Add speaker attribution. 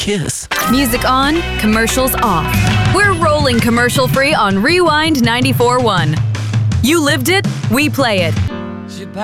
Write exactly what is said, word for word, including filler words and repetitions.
Speaker 1: kiss.
Speaker 2: Music on, commercials off. We're rolling commercial free on Rewind ninety-four point one. You lived it, we play it.